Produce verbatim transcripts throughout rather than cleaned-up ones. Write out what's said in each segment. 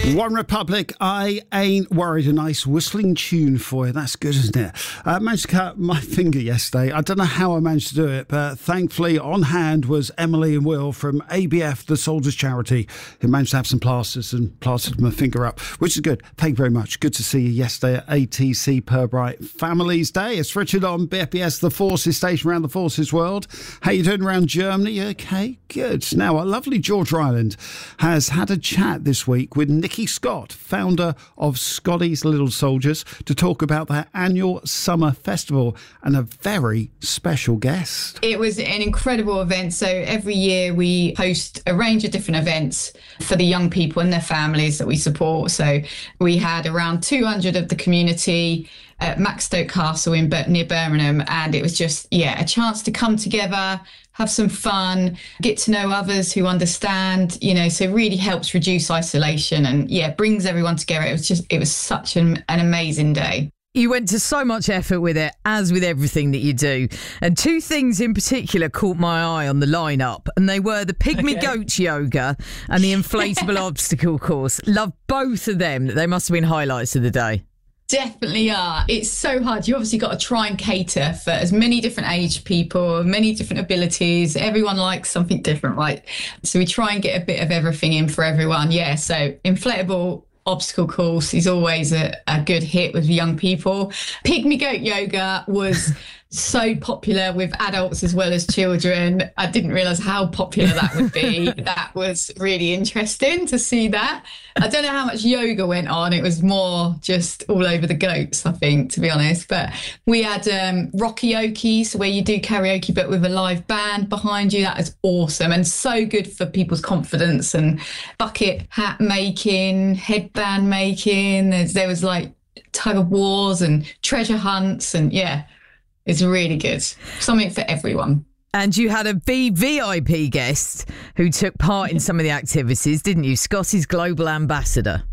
One Republic, I Ain't Worried. A nice whistling tune for you. That's good, isn't it? I managed to cut my finger yesterday. I don't know how I managed to do it, but thankfully on hand was Emily and Will from A B F, the Soldiers Charity, who managed to have some plasters and plastered my finger up, which is good. Thank you very much. Good to see you yesterday at A T C Pirbright Families Day. It's Richard on B F B S, the Forces Station around the Forces world. How you doing around Germany? You okay? Good. Now, our lovely George Ryland has had a chat this week with Nikki Scott, founder of Scotty's Little Soldiers, to talk about their annual summer festival and a very special guest. It was an incredible event. So every year we host a range of different events for the young people and their families that we support. So we had around two hundred of the community at Maxstoke Castle in near Birmingham, and it was just, yeah, a chance to come together, have some fun, get to know others who understand, you know, so really helps reduce isolation and, yeah, brings everyone together. It was just, it was such an, an amazing day. You went to so much effort with it, as with everything that you do. And two things in particular caught my eye on the lineup, and they were the Pygmy Okay. Goat Yoga and the inflatable obstacle course. Love both of them. They must have been highlights of the day. Definitely are. It's so hard. You obviously got to try and cater for as many different age people, many different abilities. Everyone likes something different, right? So we try and get a bit of everything in for everyone. Yeah, so inflatable obstacle course is always a, a good hit with young people. Pygmy Goat Yoga was so popular with adults as well as children. I didn't realise how popular that would be. That was really interesting to see that. I don't know how much yoga went on. It was more just all over the goats, I think, to be honest. But we had um, Rockyoki, so where you do karaoke but with a live band behind you. That is awesome and so good for people's confidence. And bucket hat making, headband making. There's, there was like tug of wars and treasure hunts, and yeah, it's really good. Something for everyone. And you had a V V I P guest who took part in some of the activities, didn't you? Scotty's global ambassador.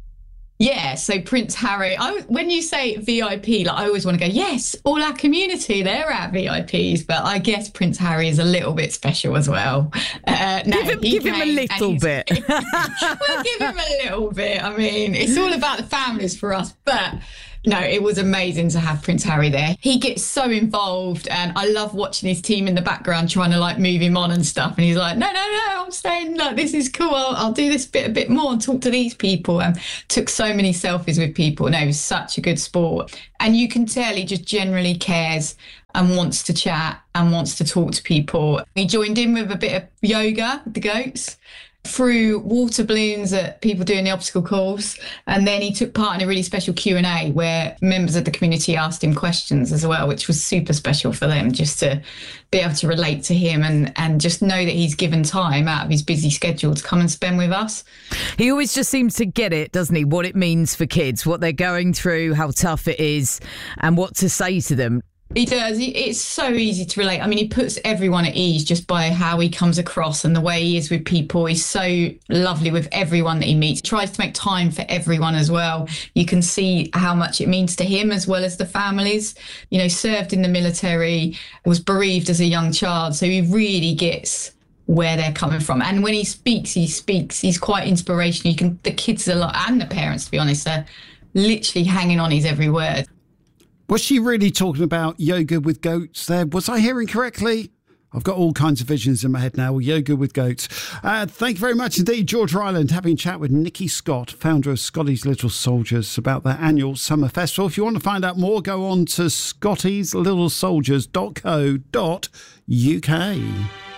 Yeah, so Prince Harry, I, when you say V I P, like I always want to go, yes, all our community, they're our V I Ps. But I guess Prince Harry is a little bit special as well. Uh, no, give him, give him a little bit. We'll give him a little bit. I mean, it's all about the families for us. But no, it was amazing to have Prince Harry there. He gets so involved, and I love watching his team in the background trying to like move him on and stuff. And he's like, no, no, no, I'm staying. Like, this is cool. I'll, I'll do this bit a bit more and talk to these people. And took so many selfies with people. No, it was such a good sport. And you can tell he just generally cares and wants to chat and wants to talk to people. He joined in with a bit of yoga with the goats, threw water balloons at people doing the obstacle course, and then he took part in a really special Q and A where members of the community asked him questions as well, which was super special for them, just to be able to relate to him and, and just know that he's given time out of his busy schedule to come and spend with us. He always just seems to get it, doesn't he, what it means for kids, what they're going through, how tough it is, and what to say to them. He does. It's so easy to relate. I mean, he puts everyone at ease just by how he comes across and the way he is with people. He's so lovely with everyone that he meets. He tries to make time for everyone as well. You can see how much it means to him as well as the families. You know, served in the military, was bereaved as a young child. So he really gets where they're coming from. And when he speaks, he speaks. He's quite inspirational. You can, the kids a lot, and the parents, to be honest, are literally hanging on his every word. Was she really talking about yoga with goats there? Was I hearing correctly? I've got all kinds of visions in my head now. Yoga with goats. Uh, thank you very much indeed, George Ryland, having a chat with Nikki Scott, founder of Scotty's Little Soldiers, about their annual summer festival. If you want to find out more, go on to scottys little soldiers dot co dot uk.